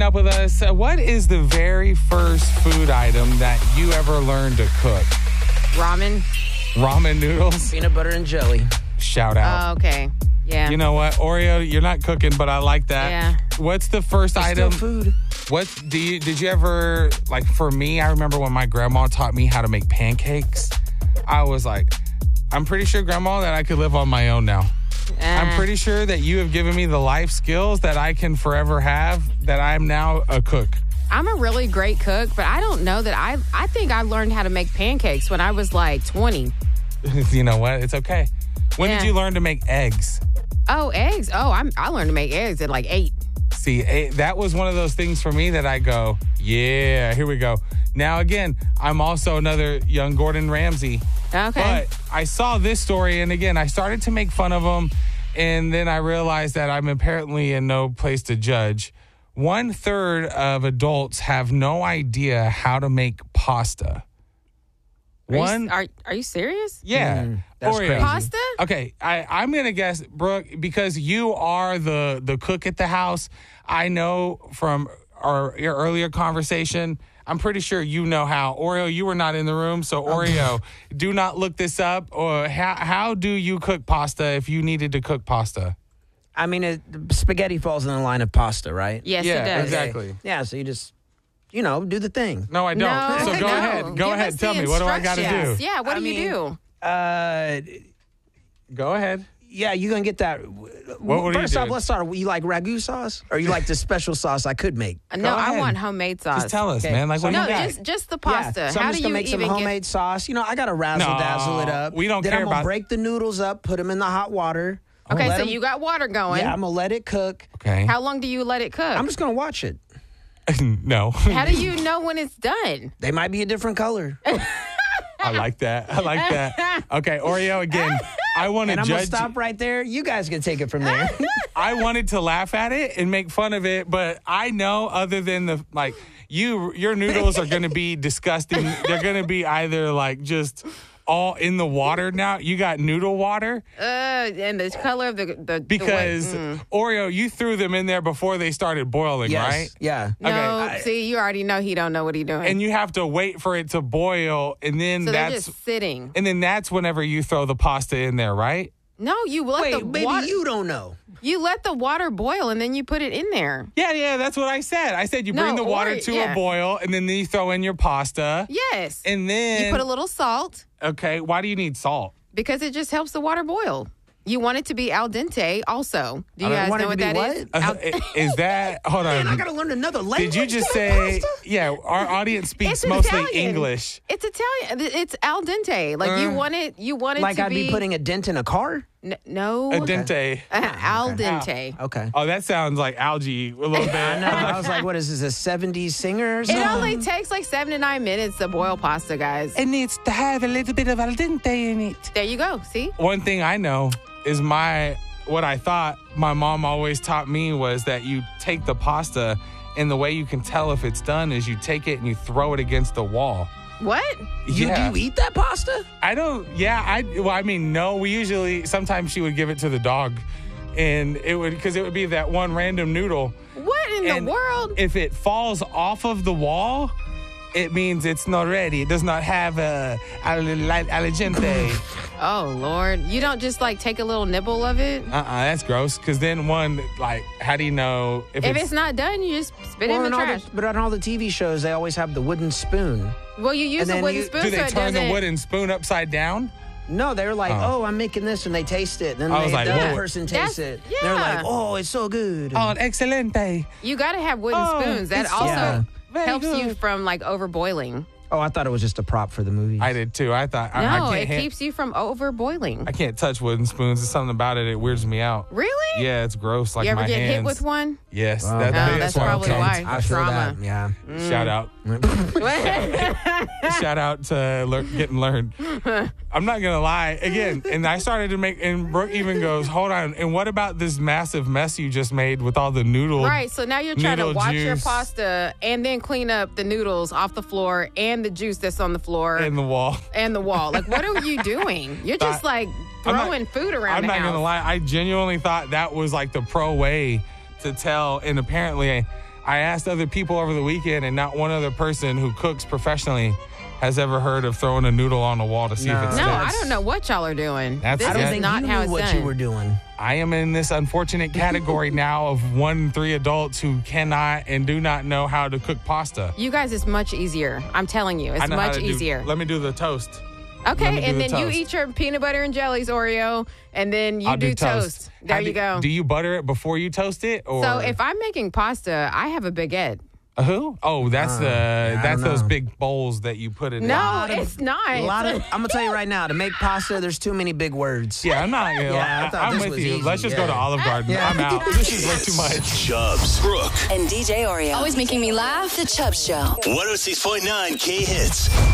up with us. What is the very first food item that you ever learned to cook? Ramen. Ramen noodles? Peanut butter and jelly. Shout out. Oh, okay. Yeah. You know what, Oreo, you're not cooking, but I like that. Yeah. What's the first item? Still food. Did you ever, like, for me, I remember when my grandma taught me how to make pancakes. I was like, I'm pretty sure, Grandma, that I could live on my own now. I'm pretty sure that you have given me the life skills that I can forever have, that I'm now a cook. I'm a really great cook, but I don't know that I think I learned how to make pancakes when I was like 20. You know what? It's okay. When did Yeah. you learn to make eggs? Oh, eggs. Oh, I learned to make eggs at like 8. See, that was one of those things for me that I go, yeah, here we go. Now, again, I'm also another young Gordon Ramsay. Okay. But I saw this story, and again, I started to make fun of him, and then I realized that I'm apparently in no place to judge. 1/3 of adults have no idea how to make pasta. Are you serious? Yeah. That's Oreo. crazy. Pasta? Okay, I'm going to guess, Brooke, because you are the cook at the house, I know from your earlier conversation, I'm pretty sure you know how. Oreo, you were not in the room, so Oreo, do not look this up. Or how do you cook pasta if you needed to cook pasta? I mean, spaghetti falls in the line of pasta, right? Yes, Yeah, it does. exactly. Yeah, so you just, do the thing. No, I don't. No, so go no. ahead. Go Give ahead. us Tell the me. What do I got to do? instructions. Yeah, what I do you mean, do? Go ahead. Yeah, you're going to get that. What would you First off, do? let's start. You like ragu sauce? Or you like the special sauce I could make? No, I ahead. want homemade sauce. Just tell us, Okay. man. Like, what No, do you got? just the pasta. Yeah, so How I'm do just you going to make some even homemade sauce. I got to razzle-dazzle it up. we don't then care I'm going about- to break the noodles up, put them in the hot water. Okay, Let so 'em- you got water going. Yeah, I'm going to let it cook. Okay. How long do you let it cook? I'm just going to watch it. No. How do you know when it's done? They might be a different color. I like that. I like that. Okay, Oreo, again, I want to And I'm going judge. to stop right there. You guys can take it from there. I wanted to laugh at it and make fun of it, but I know other than your noodles are going to be disgusting. They're going to be either like just all in the water now. You got noodle water And the color of the because Oreo, you threw them in there before they started boiling, Yes. right? Yeah. No, Okay. see, you already know he don't know what he's doing. And you have to wait for it to boil, and then so they're that's just sitting. that's whenever you throw the pasta in there, right? No, you let Wait, the maybe water. you don't know. You let the water boil and then you put it in there. Yeah, that's what I said. I said you bring No, the water or- to yeah. a boil, and then you throw in your pasta. Yes. And then you put a little salt okay, why do you need salt? because it just helps the water boil. You want it to be al dente also. Do you I guys want know it what to be that is? what? Is that hold on? Man, I got to learn another language. Did you just to make say? pasta? Yeah, our audience speaks It's mostly Italian. English. It's Italian. It's al dente. Like you want it Like to I'd be putting a dent in a car? no. A dente. Al dente. Okay. Oh, that sounds like algae a little bit. I know. I was like, what is this, a 70s singer or It something? only takes like 7 to 9 minutes to boil pasta, guys. It needs to have a little bit of al dente in it. There you go. See? One thing I know is what I thought my mom always taught me was that you take the pasta, and the way you can tell if it's done is you take it and you throw it against the wall. What? Do you eat that pasta? I don't. Yeah, no. We usually sometimes she would give it to the dog, and it would be that one random noodle. What in And the world? If it falls off of the wall, it means it's not ready. It does not have a allergente. Oh, Lord. You don't just like take a little nibble of it? That's gross. Because then how do you know If it's not done, you just spit it in the trash. But on all the TV shows, they always have the wooden spoon. Well, you use And a then wooden you- spoon do so they it turn doesn't. the wooden spoon upside down? No, they're like, Oh. I'm making this, and they taste it. Then I was like, the other whoa. person tastes That's- it. They're yeah. like, oh, it's so good. Oh, excelente. You got to have wooden Oh, spoons. That it's- also Yeah. Very helps you good. from like overboiling. Oh, I thought it was just a prop for the movie. I did too. I thought I No, can't it keeps you from overboiling. I can't touch wooden spoons. There's something about it. It weirds me out. Really? Yeah, it's gross. Like You ever my get hands. hit with one? Yes, Oh, that's why I'm probably telling why. you. I feel Trauma. that. Yeah. Shout out. Shout out to getting learned. I'm not gonna lie. Again, and I started to make. And Brooke even goes, "Hold on." And what about this massive mess you just made with all the noodle? Right, so now you're trying to Noodle wash your juice. pasta and then clean up the noodles off the floor and the juice that's on the floor In the wall. and the wall. Like, what are you doing? You're just like I'm not- throwing food around I'm the not house. gonna lie. I genuinely thought that was like the pro way to tell. And apparently, I asked other people over the weekend, and not one other person who cooks professionally has ever heard of throwing a noodle on the wall to see if it No, sticks. I don't know what y'all are doing. That's- This I don't is think not you how knew it's what done. you were doing. I am in this unfortunate category now of 1-3 adults who cannot and do not know how to cook pasta. You guys, it's much easier. I'm telling you, I it's know how much to easier. Let me do the toast. Let me Okay, do and the then you toast. eat your peanut butter and jellies, Oreo, and then you I'll do toast. There How you go. Do you butter it before you toast it? Or So if I'm making pasta, I have a baguette. A who? Oh, that's I that's don't those know. big bowls that you put it in. No, it's not. I'm gonna tell you right now, to make pasta, there's too many big words. Yeah, I'm not. Yeah, I thought I'm this with was you. easy, Let's just go to yeah. Olive Garden. Yeah. I'm out. This is way too much. Chubbs, Brooke, And DJ Oreo. Always making me laugh. The Chubb Show. 106.9 K Hits.